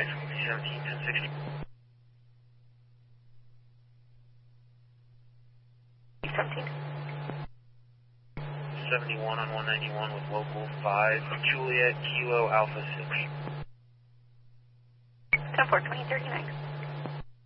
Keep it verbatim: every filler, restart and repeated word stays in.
X, seventeen ten sixty. seventeen. seventy-one on one ninety-one with local five, Juliet, Kilo, Alpha six. ten four, twenty thirty-nine.